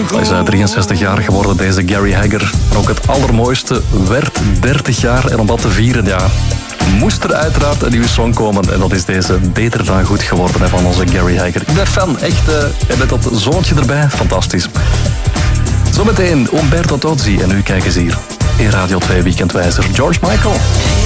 Hij is 63 jaar geworden, deze Gary Hegger. Maar ook het allermooiste, werd 30 jaar en om dat te vieren, ja, moest er uiteraard een nieuwe song komen. En dat is deze Beter dan goed geworden van onze Gary Hegger. Ik ben fan, echt. En met dat zoontje erbij, fantastisch. Zometeen Umberto Tozzi en nu kijken ze hier in Radio 2 Weekendwijzer. George Michael.